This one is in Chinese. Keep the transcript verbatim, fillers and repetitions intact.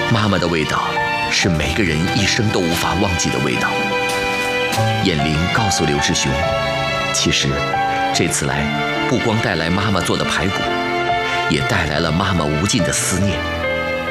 妈妈的味道是每个人一生都无法忘记的味道。燕玲告诉刘志雄，其实这次来不光带来妈妈做的排骨，也带来了妈妈无尽的思念。